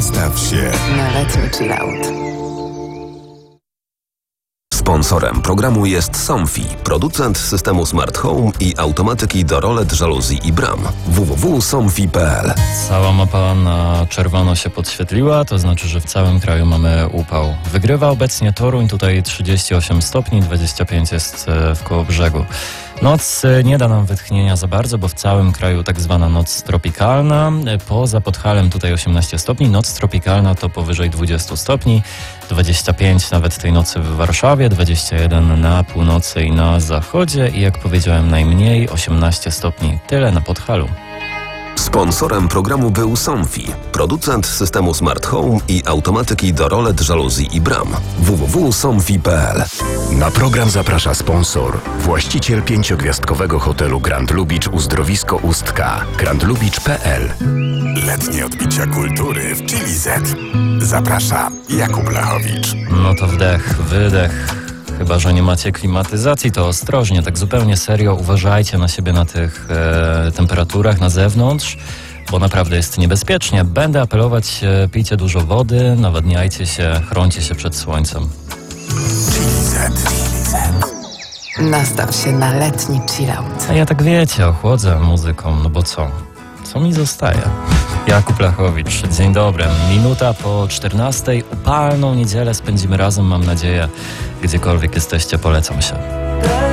Nastaw się na letni chillout. Sponsorem programu jest Somfy, producent systemu Smart Home i automatyki do rolet, żaluzji i bram. www.somfy.pl. Cała mapa na czerwono się podświetliła, to znaczy, że w całym kraju mamy upał. Wygrywa obecnie Toruń, tutaj 38 stopni, 25 jest w Kołobrzegu. Noc nie da nam wytchnienia za bardzo, bo w całym kraju tak zwana noc tropikalna. Poza Podhalem tutaj 18 stopni, noc tropikalna to powyżej 20 stopni, 25 nawet tej nocy w Warszawie, 21 na północy i na zachodzie i jak powiedziałem najmniej 18 stopni. Tyle na Podhalu. Sponsorem programu był Somfy, producent systemu Smart Home i automatyki do rolet, żaluzji i bram. www.somfy.pl. Na program zaprasza sponsor, właściciel 5-gwiazdkowego hotelu Grand Lubicz Uzdrowisko Ustka, grandlubicz.pl. Letnie odbicia kultury w Chili Z. Zaprasza Jakub Lachowicz. No to wdech, wydech. Chyba że nie macie klimatyzacji, to ostrożnie, tak zupełnie serio uważajcie na siebie na tych temperaturach na zewnątrz, bo naprawdę jest niebezpiecznie. Będę apelować, pijcie dużo wody, nawadniajcie się, chrońcie się przed słońcem. Chili Z. Nastaw się na letni chillout. A ja tak wiecie, ochłodzę muzyką, no bo co? Co mi zostaje? Jakub Lachowicz, dzień dobry. Minuta po 14. Upalną niedzielę spędzimy razem, mam nadzieję. Gdziekolwiek jesteście, polecam się.